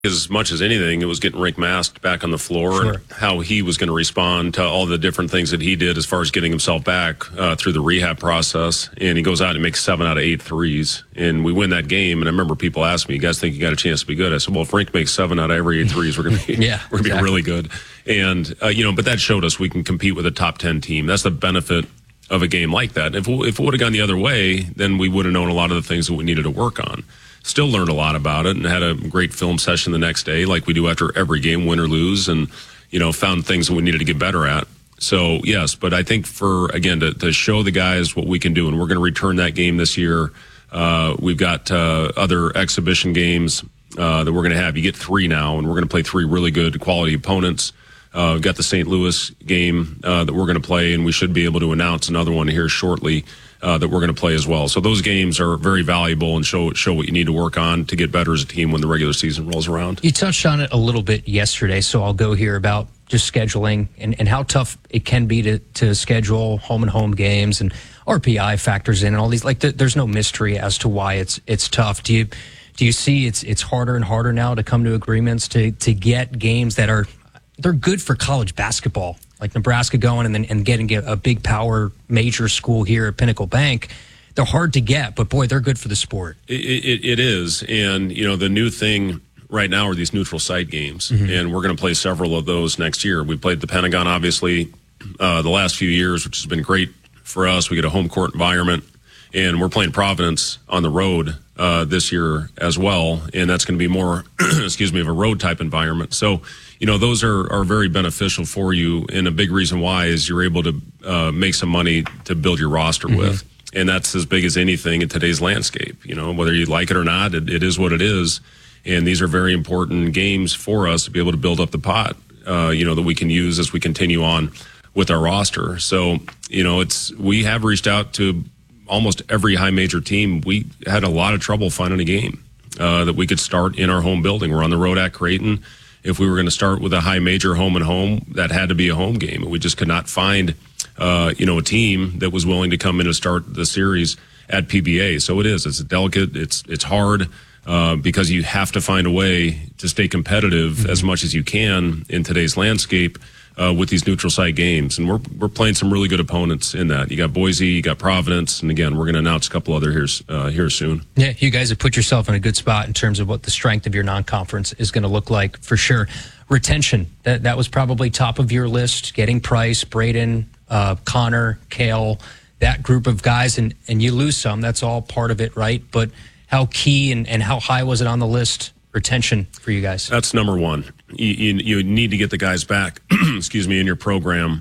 as much as anything, it was getting Rick masked back on the floor Sure. and how he was going to respond to all the different things that he did as far as getting himself back through the rehab process. And he goes out and makes 7 out of 8 threes. And we win that game. And I remember people asked me, you guys think you got a chance to be good? I said, well, if Rick makes 7 out of every 8 threes, we're going to be, we're going to be really good. And, but that showed us we can compete with a top 10 team. That's the benefit of a game like that. If it would have gone the other way, then we would have known a lot of the things that we needed to work on. Still learned a lot about it and had a great film session the next day, like we do after every game, win or lose, and, found things that we needed to get better at. So, yes, but I think to show the guys what we can do, and we're going to return that game this year. We've got other exhibition games that we're going to have. You get 3 now, and we're going to play 3 really good quality opponents. We've got the St. Louis game that we're going to play, and we should be able to announce another one here shortly that we're going to play as well. So those games are very valuable and show what you need to work on to get better as a team when the regular season rolls around. You touched on it a little bit yesterday, so I'll go here about just scheduling and how tough it can be to schedule home and home games, and RPI factors in and all these. There's no mystery as to why it's tough. Do you see it's harder and harder now to come to agreements to get games that they're good for college basketball, like Nebraska going and getting a big power major school here at Pinnacle Bank? They're hard to get, but boy, they're good for the sport. It is. And, the new thing right now are these neutral site games. Mm-hmm. And we're going to play several of those next year. We played the Pentagon, obviously, the last few years, which has been great for us. We get a home court environment. And we're playing Providence on the road this year as well. And that's going to be more, of a road type environment. So, those are very beneficial for you. And a big reason why is you're able to make some money to build your roster mm-hmm. with. And that's as big as anything in today's landscape. Whether you like it or not, it is what it is. And these are very important games for us to be able to build up the pot, that we can use as we continue on with our roster. So, we have reached out to almost every high major team. We had a lot of trouble finding a game that we could start in our home building. We're on the road at Creighton. If we were going to start with a high major home and home, that had to be a home game. We just could not find, a team that was willing to come in and start the series at PBA. So it's delicate. It's hard because you have to find a way to stay competitive mm-hmm. as much as you can in today's landscape. With these neutral site games, and we're playing some really good opponents in that. You got Boise, you got Providence, and again, we're going to announce a couple other here soon. Yeah, you guys have put yourself in a good spot in terms of what the strength of your non-conference is going to look like for sure. Retention, that was probably top of your list. Getting Price, Braden, Connor, Kale, that group of guys, and you lose some. That's all part of it, right? But how key and how high was it on the list? Retention for you guys. That's number one. You need to get the guys back, in your program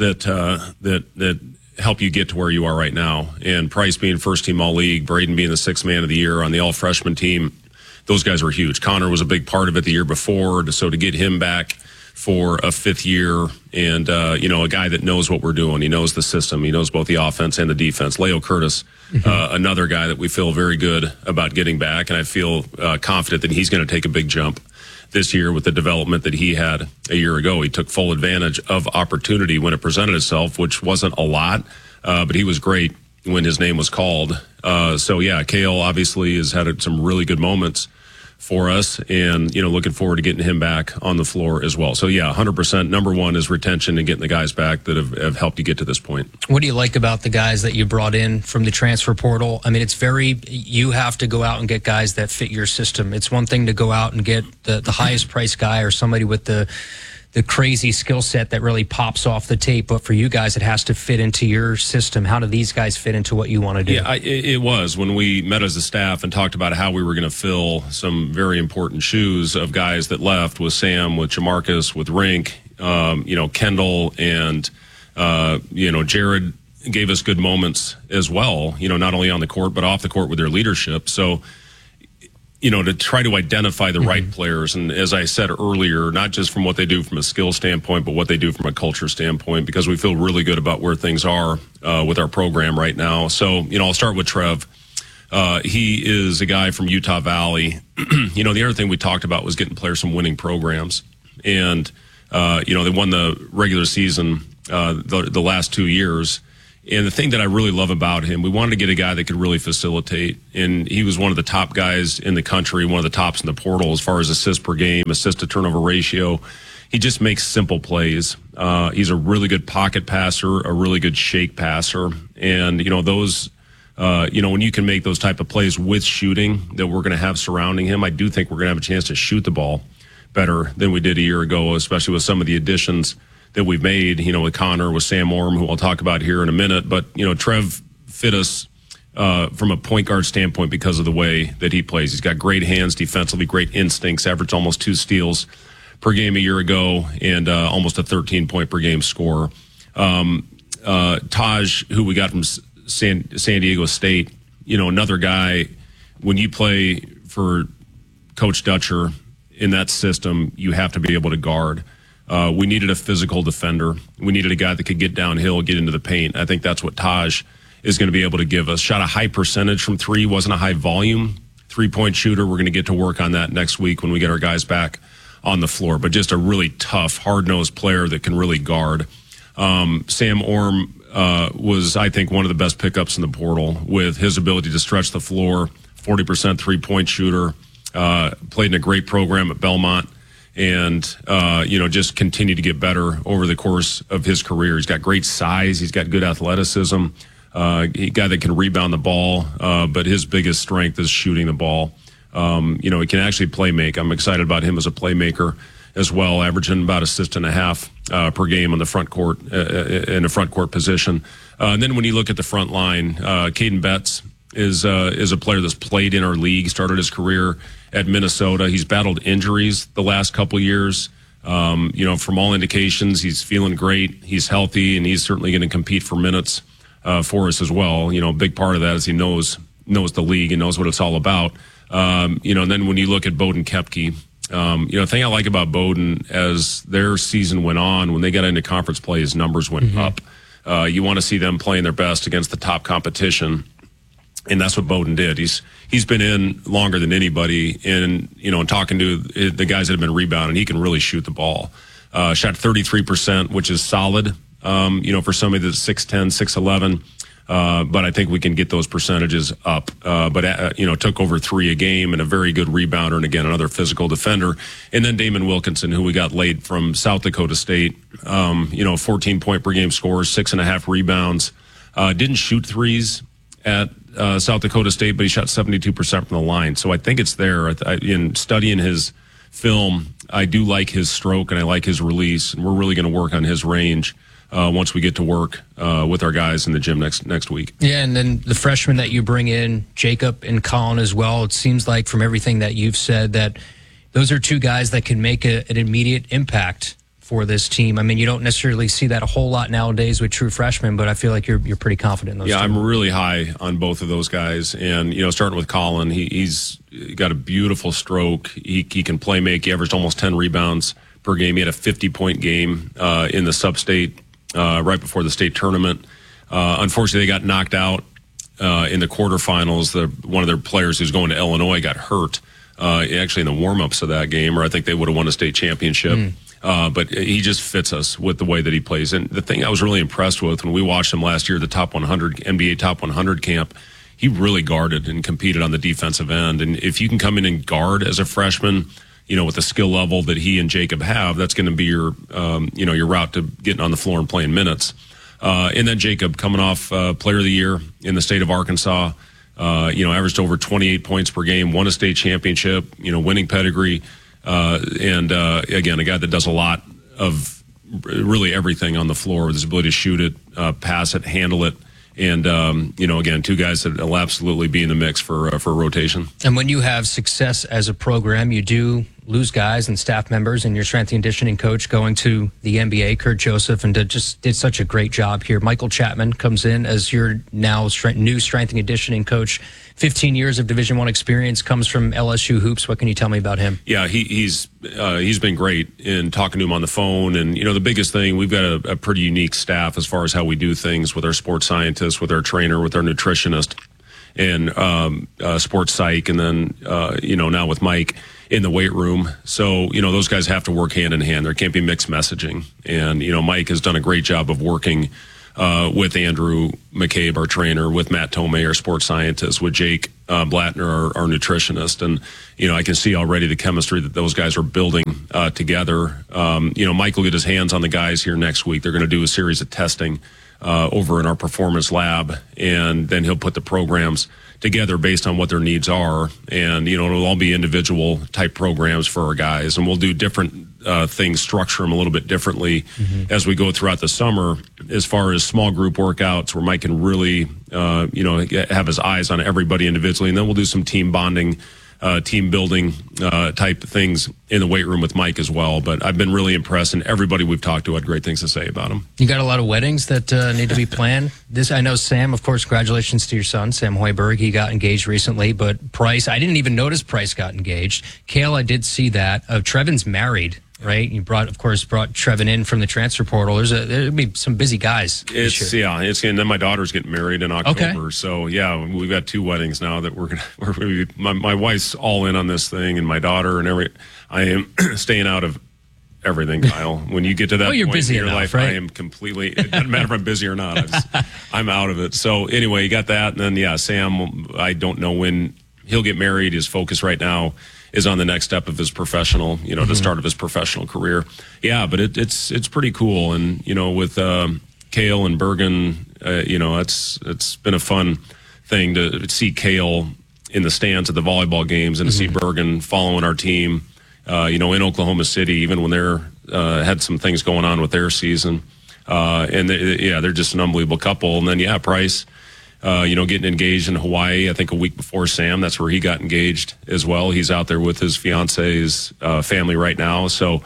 that help you get to where you are right now. And Price being first team all league, Braden being the 6th man of the year on the all freshman team, those guys were huge. Connor was a big part of it the year before, so to get him back for a 5th year and, a guy that knows what we're doing. He knows the system. He knows both the offense and the defense. Leo Curtis, another guy that we feel very good about getting back. And I feel confident that he's going to take a big jump this year with the development that he had a year ago. He took full advantage of opportunity when it presented itself, which wasn't a lot, but he was great when his name was called. Kale obviously has had some really good moments for us, and looking forward to getting him back on the floor as well. So 100%. Number one is retention and getting the guys back that have helped you get to this point. What do you like about the guys that you brought in from the transfer portal? I mean, you have to go out and get guys that fit your system. It's one thing to go out and get the highest price guy or somebody with the crazy skill set that really pops off the tape. But for you guys, it has to fit into your system. How do these guys fit into what you want to do? Yeah, it was when we met as a staff and talked about how we were going to fill some very important shoes of guys that left with Sam, with Jamarcus, with Rink, Kendall, and, Jared gave us good moments as well, not only on the court, but off the court with their leadership. So, to try to identify the right players. And as I said earlier, not just from what they do from a skill standpoint, but what they do from a culture standpoint, because we feel really good about where things are with our program right now. So, I'll start with Trev. He is a guy from Utah Valley. The other thing we talked about was getting players from winning programs. And, they won the regular season the last 2 years. And the thing that I really love about him, we wanted to get a guy that could really facilitate. And he was one of the top guys in the country, one of the tops in the portal as far as assists per game, assist to turnover ratio. He just makes simple plays. He's a really good pocket passer, a really good shake passer. And, those, when you can make those type of plays with shooting that we're going to have surrounding him, I do think we're going to have a chance to shoot the ball better than we did a year ago, especially with some of the additions that we've made, with Connor, with Sam Orm, who I'll talk about here in a minute. But, Trev fit us from a point guard standpoint because of the way that he plays. He's got great hands defensively, great instincts, averaged almost 2 steals per game a year ago, and almost a 13-point per game scorer. Taj, who we got from San Diego State, another guy, when you play for Coach Dutcher in that system, you have to be able to guard. We needed a physical defender. We needed a guy that could get downhill, get into the paint. I think that's what Taj is going to be able to give us. Shot a high percentage from 3, wasn't a high volume 3-point shooter. We're going to get to work on that next week when we get our guys back on the floor. But just a really tough, hard-nosed player that can really guard. Sam Orm was, I think, one of the best pickups in the portal with his ability to stretch the floor, 40% 3-point shooter, played in a great program at Belmont. And, just continue to get better over the course of his career. He's got great size. He's got good athleticism. A guy that can rebound the ball, but his biggest strength is shooting the ball. He can actually play make. I'm excited about him as a playmaker as well, averaging about 1.5 assists per game on the front court, in a front court position. And then when you look at the front line, Caden Betts is a player that's played in our league, started his career at Minnesota. He's battled injuries the last couple of years. From all indications, he's feeling great. He's healthy, and he's certainly going to compete for minutes for us as well. A big part of that is he knows the league and knows what it's all about. And then when you look at Bowden Koepke, the thing I like about Bowden as their season went on, when they got into conference play, his numbers went up. You want to see them playing their best against the top competition. And that's what Bowden did. He's been in longer than anybody, and talking to the guys that have been rebounding, he can really shoot the ball. Shot 33%, which is solid. For somebody that's 6'10", 6'11", but I think we can get those percentages up. But took over 3 a game and a very good rebounder, and again another physical defender. And then Damon Wilkinson, who we got late from South Dakota State. 14-point per game scorer, 6.5 rebounds. Didn't shoot threes at South Dakota State, but he shot 72% from the line. So I think it's there. In studying his film, I do like his stroke and I like his release, and we're really going to work on his range once we get to work with our guys in the gym next week. Yeah, and then the freshmen that you bring in, Jacob and Colin as well, it seems like from everything that you've said that those are 2 guys that can make an immediate impact for this team. I mean, you don't necessarily see that a whole lot nowadays with true freshmen, but I feel like you're pretty confident in those. Yeah, 2. I'm really high on both of those guys. And, starting with Colin, he's got a beautiful stroke. He can play make. He averaged almost 10 rebounds per game. He had a 50-point game in the sub-state right before the state tournament. Unfortunately, they got knocked out in the quarterfinals. One of their players who's going to Illinois got hurt actually in the warm-ups of that game, or I think they would have won a state championship. But he just fits us with the way that he plays. And the thing I was really impressed with when we watched him last year, the top 100 NBA top 100 camp, he really guarded and competed on the defensive end. And if you can come in and guard as a freshman, with the skill level that he and Jacob have, that's going to be your route to getting on the floor and playing minutes. And then Jacob coming off Player of the Year in the state of Arkansas, averaged over 28 points per game, won a state championship, winning pedigree. And again, a guy that does a lot of really everything on the floor with his ability to shoot it, pass it, handle it. And, again, 2 guys that will absolutely be in the mix for rotation. And when you have success as a program, you do lose guys and staff members, and your strength and conditioning coach going to the NBA, Kurt Joseph, and just did such a great job here. Michael Chapman comes in as your now new strength and conditioning coach. 15 years of Division I experience, comes from LSU Hoops. What can you tell me about him? Yeah, he's been great in talking to him on the phone. And, the biggest thing, we've got a pretty unique staff as far as how we do things with our sports scientists, with our trainer, with our nutritionist, and sports psych, and then, now with Mike in the weight room. So, those guys have to work hand in hand. There can't be mixed messaging. And, Mike has done a great job of working with Andrew McCabe, our trainer, with Matt Tomei, our sports scientist, with Jake Blattner, our nutritionist. And, I can see already the chemistry that those guys are building together. Mike will get his hands on the guys here next week. They're going to do a series of testing over in our performance lab, and then he'll put the programs together based on what their needs are. And, it'll all be individual type programs for our guys. And we'll do different things, structure them a little bit differently as we go throughout the summer, as far as small group workouts where Mike can really, have his eyes on everybody individually. And then we'll do some team bonding, team building type things in the weight room with Mike as well. But I've been really impressed, and everybody we've talked to had great things to say about him. You got a lot of weddings that need to be planned. I know Sam, of course, congratulations to your son, Sam Hoiberg. He got engaged recently, but Price, I didn't even notice Price got engaged. Cale, I did see that. Trevin's married. Right, you brought Trevin in from the transfer portal. There'll be some busy guys. And then my daughter's getting married in October. Okay. So we've got 2 weddings now that we're gonna. My wife's all in on this thing, and my daughter and I am staying out of everything, Kyle. When you get to that you're point busy in your enough, life, right? I am completely. It doesn't matter if I'm busy or not. I'm out of it. So anyway, you got that, and then Sam. I don't know when he'll get married. His focus right now is on the next step of his professional, the start of his professional career. Yeah, but it's pretty cool. And, with Cale and Bergen, it's been a fun thing to see Cale in the stands at the volleyball games and to see Bergen following our team, in Oklahoma City, even when they're had some things going on with their season. And they're just an unbelievable couple. And then, Price, getting engaged in Hawaii, I think a week before Sam. That's where he got engaged as well. He's out there with his fiance's family right now. So,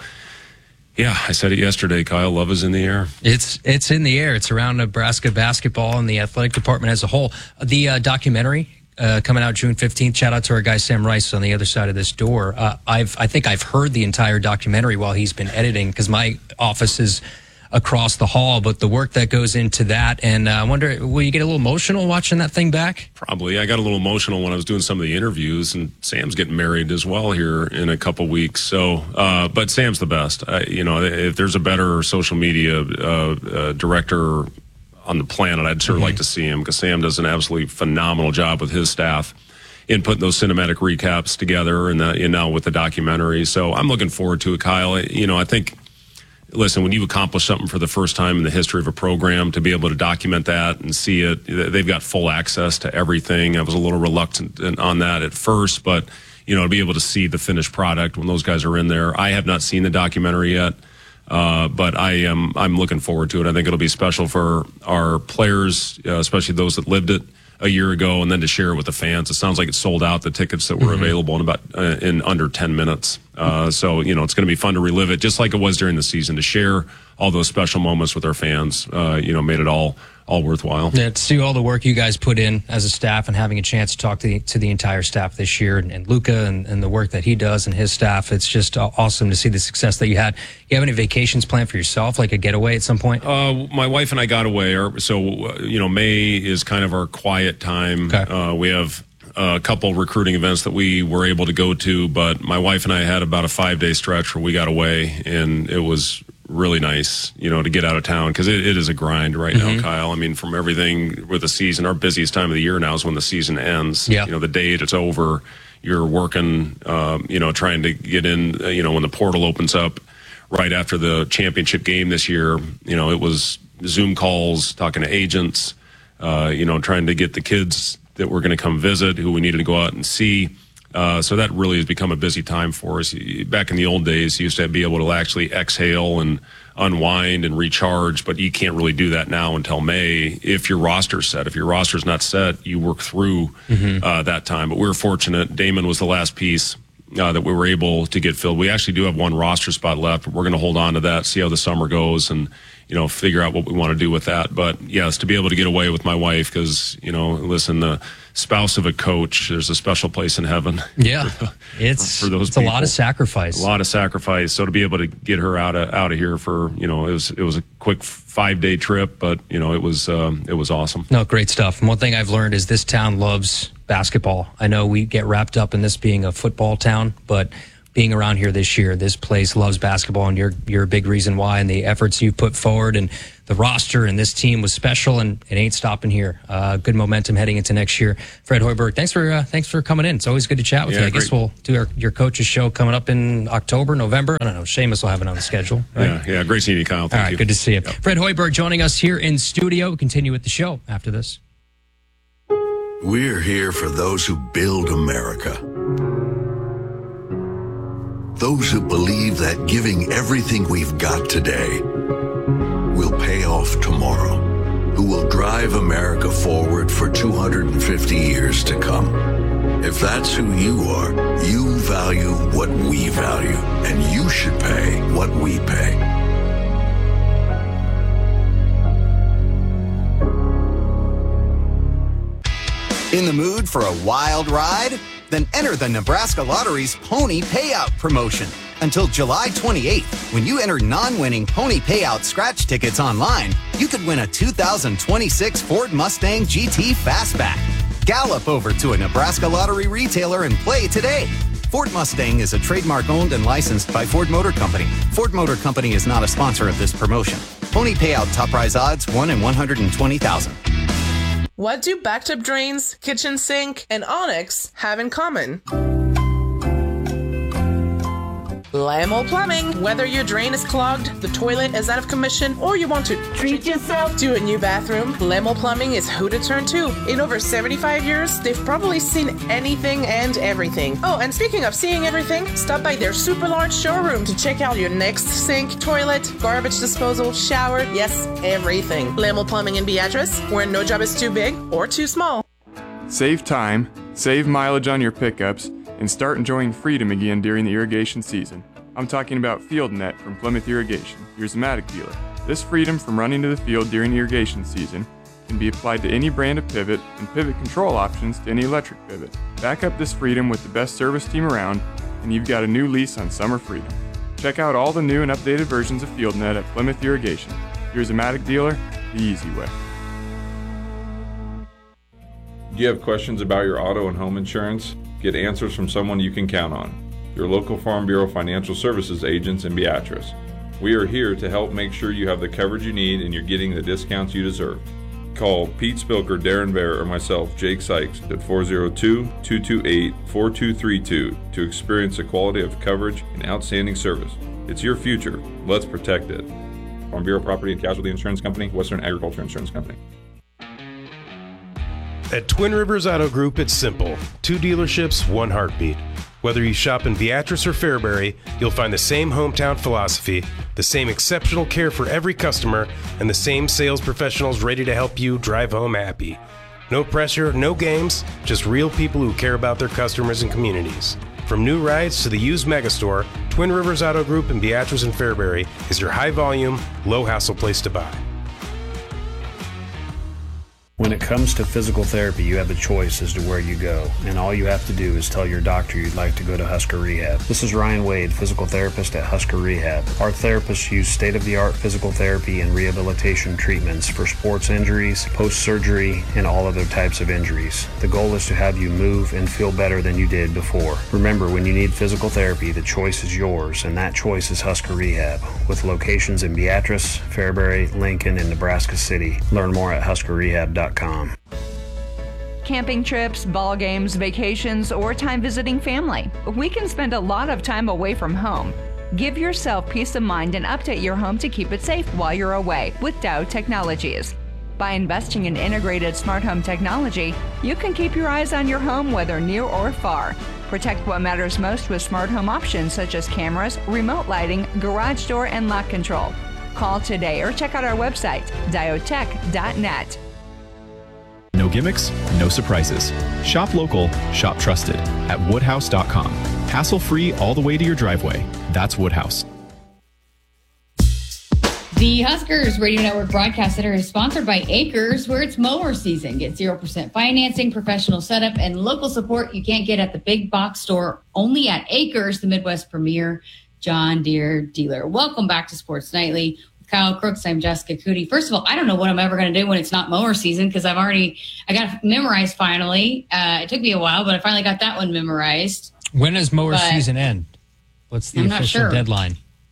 I said it yesterday, Kyle, love is in the air. It's in the air. It's around Nebraska basketball and the athletic department as a whole. The documentary coming out June 15th. Shout out to our guy Sam Rice on the other side of this door. I think I've heard the entire documentary while he's been editing, because my office is across the hall, but the work that goes into that, and I wonder, will you get a little emotional watching that thing back? Probably. I got a little emotional when I was doing some of the interviews, and Sam's getting married as well here in a couple weeks. So, but Sam's the best. If there's a better social media director on the planet, I'd sure like to see him, because Sam does an absolutely phenomenal job with his staff in putting those cinematic recaps together, and now with the documentary. So I'm looking forward to it, Kyle. I think. Listen, when you accomplish something for the first time in the history of a program, to be able to document that and see it, they've got full access to everything. I was a little reluctant on that at first, but, to be able to see the finished product when those guys are in there. I have not seen the documentary yet, but I'm looking forward to it. I think it'll be special for our players, especially those that lived it a year ago, and then to share it with the fans. It sounds like it's sold out, the tickets that were available in under 10 minutes. So, it's going to be fun to relive it, just like it was during the season, to share all those special moments with our fans, made it all worthwhile. Yeah, to see all the work you guys put in as a staff, and having a chance to talk to the entire staff this year, and Luca and the work that he does and his staff. It's just awesome to see the success that you had. You have any vacations planned for yourself, like a getaway at some point? My wife and I got away. May is kind of our quiet time. Okay. We have a couple recruiting events that we were able to go to, but my wife and I had about a 5-day stretch where we got away, and it was really nice, to get out of town, because it is a grind right now, Kyle. I mean, from everything with the season, our busiest time of the year now is when the season ends. Yeah. The day it's over, you're working, trying to get in, when the portal opens up right after the championship game this year, it was Zoom calls, talking to agents, trying to get the kids that were going to come visit, who we needed to go out and see. So that really has become a busy time for us. Back in the old days, you used to be able to actually exhale and unwind and recharge, but you can't really do that now until May if your roster's set. If your roster's not set, you work through that time. But we were fortunate. Damon was the last piece that we were able to get filled. We actually do have one roster spot left, but we're going to hold on to that, see how the summer goes, and figure out what we want to do with that. But yes, to be able to get away with my wife, because listen, the spouse of a coach, there's a special place in heaven. Yeah, it's a lot of sacrifice. A lot of sacrifice. So to be able to get her out of here for it was a quick 5-day trip, but it was awesome. No, great stuff. And one thing I've learned is this town loves basketball. I know we get wrapped up in this being a football town, but being around here this year. This place loves basketball, and you're a big reason why. And the efforts you put forward, and the roster, and this team was special, and it ain't stopping here. Good momentum heading into next year. Fred Hoiberg, thanks for coming in. It's always good to chat with you. I guess we'll do your coach's show coming up in October, November. I don't know. Seamus will have it on the schedule. Right? Yeah. Great seeing you, Kyle. Thank you. Good to see you. Yep. Fred Hoiberg joining us here in studio. We'll continue with the show after this. We're here for those who build America. Those who believe that giving everything we've got today will pay off tomorrow. Who will drive America forward for 250 years to come. If that's who you are, you value what we value, and you should pay what we pay. In the mood for a wild ride? Then enter the Nebraska Lottery's Pony Payout promotion. Until July 28th, when you enter non-winning Pony Payout scratch tickets online, you could win a 2026 Ford Mustang GT Fastback. Gallop over to a Nebraska Lottery retailer and play today. Ford Mustang is a trademark owned and licensed by Ford Motor Company. Ford Motor Company is not a sponsor of this promotion. Pony Payout top prize odds 1 in 120,000. What do bathtub drains, kitchen sink, and Onyx have in common? Lamo Plumbing. Whether your drain is clogged, the toilet is out of commission, or you want to treat yourself to a new bathroom, Lamo Plumbing is who to turn to. In over 75 years, they've probably seen anything and everything. Oh, and speaking of seeing everything, stop by their super large showroom to check out your next sink, toilet, garbage disposal, shower, yes, everything. Lamo Plumbing in Beatrice, where no job is too big or too small. Save time, save mileage on your pickups, and start enjoying freedom again during the irrigation season. I'm talking about FieldNet from Plymouth Irrigation, your Zematic dealer. This freedom from running to the field during irrigation season can be applied to any brand of pivot and pivot control options to any electric pivot. Back up this freedom with the best service team around, and you've got a new lease on summer freedom. Check out all the new and updated versions of FieldNet at Plymouth Irrigation, your Zematic dealer, the easy way. Do you have questions about your auto and home insurance? Get answers from someone you can count on. Your local Farm Bureau Financial Services agents in Beatrice. We are here to help make sure you have the coverage you need and you're getting the discounts you deserve. Call Pete Spilker, Darren Bear, or myself, Jake Sykes, at 402-228-4232 to experience the quality of coverage and outstanding service. It's your future. Let's protect it. Farm Bureau Property and Casualty Insurance Company, Western Agriculture Insurance Company. At Twin Rivers Auto Group, it's simple. 2 dealerships, 1 heartbeat. Whether you shop in Beatrice or Fairbury, you'll find the same hometown philosophy, the same exceptional care for every customer, and the same sales professionals ready to help you drive home happy. No pressure, no games, just real people who care about their customers and communities. From new rides to the used megastore, Twin Rivers Auto Group in Beatrice and Fairbury is your high-volume, low-hassle place to buy. When it comes to physical therapy, you have a choice as to where you go, and all you have to do is tell your doctor you'd like to go to Husker Rehab. This is Ryan Wade, physical therapist at Husker Rehab. Our therapists use state-of-the-art physical therapy and rehabilitation treatments for sports injuries, post-surgery, and all other types of injuries. The goal is to have you move and feel better than you did before. Remember, when you need physical therapy, the choice is yours, and that choice is Husker Rehab, with locations in Beatrice, Fairbury, Lincoln, and Nebraska City. Learn more at huskerrehab.com. Camping trips, ball games, vacations, or time visiting family. We can spend a lot of time away from home. Give yourself peace of mind and update your home to keep it safe while you're away with Dow Technologies. By investing in integrated smart home technology, you can keep your eyes on your home whether near or far. Protect what matters most with smart home options such as cameras, remote lighting, garage door, and lock control. Call today or check out our website, diotech.net. No gimmicks, no surprises. Shop local, shop trusted at woodhouse.com. Hassle-free all the way to your driveway. That's Woodhouse. The Huskers Radio Network Broadcast Center is sponsored by Acres, where it's mower season. Get 0% financing, professional setup, and local support you can't get at the big box store. Only at Acres, the Midwest premier John Deere dealer. Welcome back to Sports Nightly. Kyle Crooks, I'm Jessica Cootie. First of all, I don't know what I'm ever going to do when it's not mower season because I got it memorized finally. It took me a while, but I finally got that one memorized. When does mower season end? What's the I'm not official sure. deadline?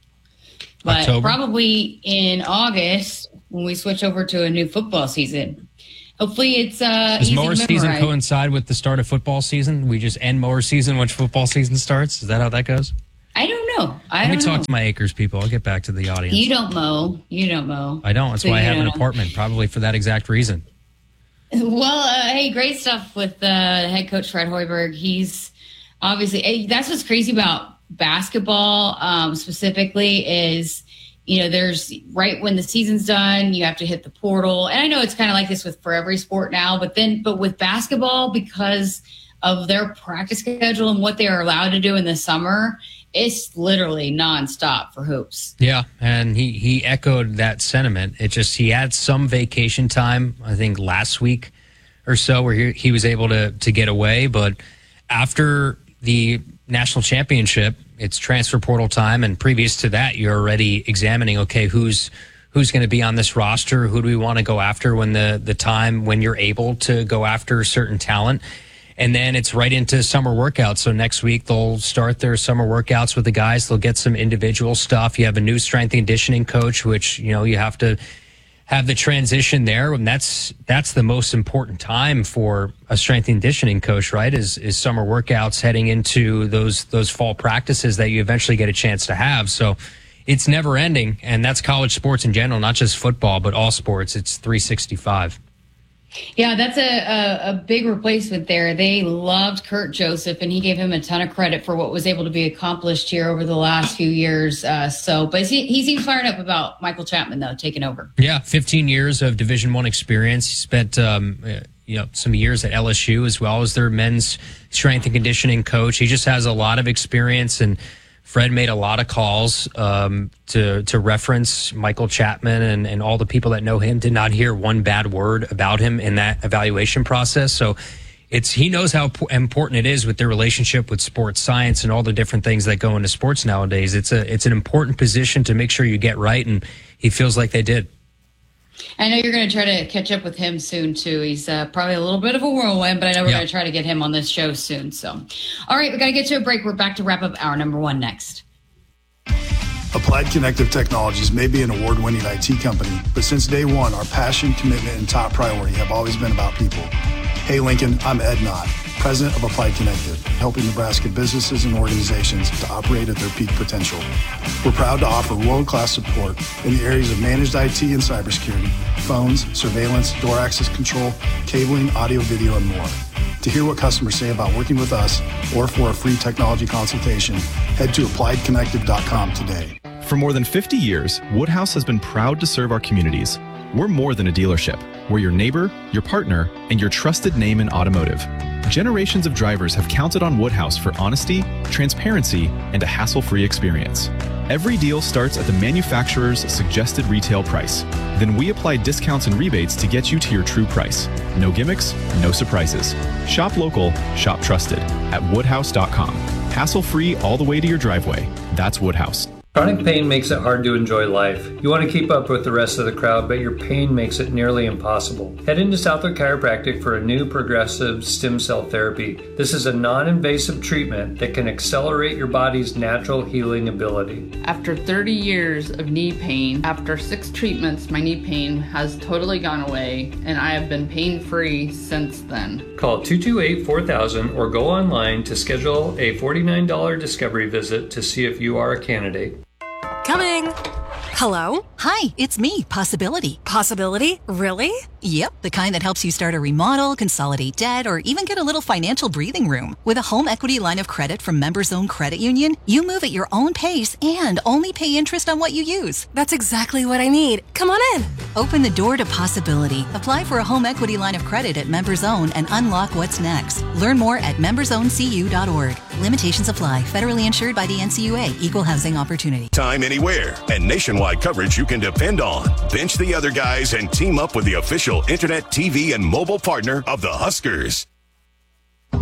But October? probably in August when we switch over to a new football season. Hopefully it's Does easy mower to season memorize. coincide with the start of football season? We just end mower season when football season starts? Is that how that goes? I don't know. Let me talk to my acres people. I'll get back to the audience. You don't mow. I don't. That's So why I you have an don't know. apartment, probably for that exact reason. Well, hey, great stuff with head coach Fred Hoiberg. He's obviously, that's what's crazy about basketball specifically is, there's right when the season's done, you have to hit the portal. And I know it's kind of like this for every sport now, but with basketball, because of their practice schedule and what they are allowed to do in the summer, it's literally nonstop for hoops. Yeah, and he echoed that sentiment. He had some vacation time, I think last week or so, where he was able to get away. But after the national championship, it's transfer portal time, and previous to that, you're already examining, okay, who's going to be on this roster? Who do we want to go after when the time when you're able to go after certain talent? And then it's right into summer workouts. So next week they'll start their summer workouts with the guys. They'll get some individual stuff. You have a new strength and conditioning coach, which, you have to have the transition there. And that's the most important time for a strength and conditioning coach, right? Is summer workouts heading into those fall practices that you eventually get a chance to have. So it's never ending. And that's college sports in general, not just football, but all sports. It's 365. Yeah, that's a big replacement there. They loved Kurt Joseph, and he gave him a ton of credit for what was able to be accomplished here over the last few years. But he seems fired up about Michael Chapman, though, taking over. Yeah, 15 years of Division I experience. He spent some years at LSU as well as their men's strength and conditioning coach. He just has a lot of experience, and Fred made a lot of calls to reference Michael Chapman, and all the people that know him did not hear one bad word about him in that evaluation process. So he knows how important it is with their relationship with sports science and all the different things that go into sports nowadays. It's an important position to make sure you get right, and he feels like they did. I know you're going to try to catch up with him soon, too. He's probably a little bit of a whirlwind, but I know we're going to try to get him on this show soon. So, all right, we got to get to a break. We're back to wrap up hour number 1 next. Applied Connective Technologies may be an award-winning IT company, but since day one, our passion, commitment, and top priority have always been about people. Hey, Lincoln, I'm Ed Knott, president of Applied Connective, helping Nebraska businesses and organizations to operate at their peak potential. We're proud to offer world-class support in the areas of managed IT and cybersecurity, phones, surveillance, door access control, cabling, audio, video, and more. To hear what customers say about working with us or for a free technology consultation, head to appliedconnective.com today. For more than 50 years, Woodhouse has been proud to serve our communities. We're more than a dealership. We're your neighbor, your partner, and your trusted name in automotive. Generations of drivers have counted on Woodhouse for honesty, transparency, and a hassle-free experience. Every deal starts at the manufacturer's suggested retail price. Then we apply discounts and rebates to get you to your true price. No gimmicks, no surprises. Shop local, shop trusted at woodhouse.com. Hassle-free all the way to your driveway. That's Woodhouse. Chronic pain makes it hard to enjoy life. You want to keep up with the rest of the crowd, but your pain makes it nearly impossible. Head into Southwood Chiropractic for a new progressive stem cell therapy. This is a non-invasive treatment that can accelerate your body's natural healing ability. After 30 years of knee pain, after 6 treatments, my knee pain has totally gone away, and I have been pain-free since then. Call 228-4000 or go online to schedule a $49 discovery visit to see if you are a candidate. Coming. Hello? Hi, it's me, Possibility. Possibility? Really? Yep, the kind that helps you start a remodel, consolidate debt, or even get a little financial breathing room. With a home equity line of credit from Members Own Credit Union, you move at your own pace and only pay interest on what you use. That's exactly what I need. Come on in. Open the door to possibility. Apply for a home equity line of credit at Members Own and unlock what's next. Learn more at membersowncu.org. Limitations apply. Federally insured by the NCUA. Equal housing opportunity. Time anywhere and nationwide coverage you can depend on. Bench the other guys and team up with the official internet, TV, and mobile partner of the Huskers.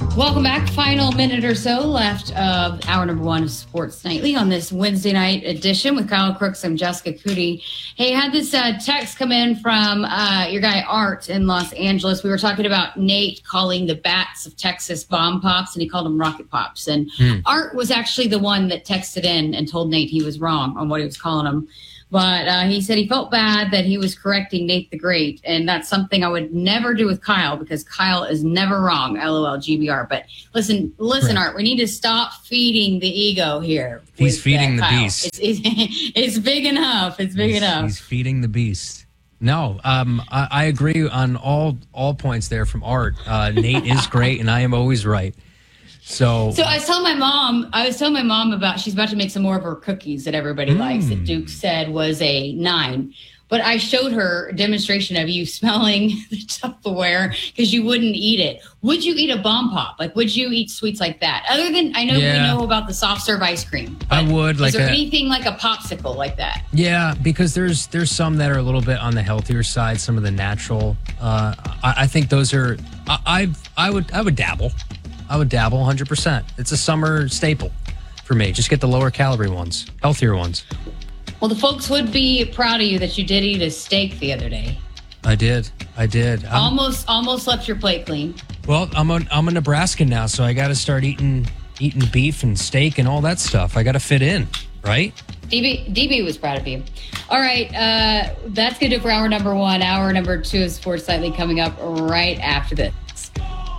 Welcome back. Final minute or so left of hour number 1 of Sports Nightly on this Wednesday night edition with Kyle Crooks and Jessica Cootie. Hey, had this text come in from your guy Art in Los Angeles. We were talking about Nate calling the bats of Texas bomb pops, and he called them rocket pops. And Art was actually the one that texted in and told Nate he was wrong on what he was calling them. But he said he felt bad that he was correcting Nate the Great, and that's something I would never do with Kyle because Kyle is never wrong, LOL GBR. But listen, right. Art, we need to stop feeding the ego here. He's feeding the beast. It's big enough. It's big enough. He's feeding the beast. No, I agree on all points there from Art. Nate is great, and I am always right. So I was telling my mom about, she's about to make some more of her cookies that everybody likes that Duke said was a 9. But I showed her a demonstration of you smelling the Tupperware because you wouldn't eat it. Would you eat a bomb pop? Like, would you eat sweets like that? Other than, I know we know about the soft serve ice cream. I would. Is there anything like a popsicle like that? Yeah, because there's some that are a little bit on the healthier side. Some of the natural. I think those are. I would dabble. I would dabble 100%. It's a summer staple for me. Just get the lower calorie ones, healthier ones. Well, the folks would be proud of you that you did eat a steak the other day. I did. Almost left your plate clean. Well, I'm a Nebraskan now, so I got to start eating beef and steak and all that stuff. I got to fit in, right? DB was proud of you. All right, that's going to do it for hour number 1. Hour number 2 is Sports Nightly coming up right after this.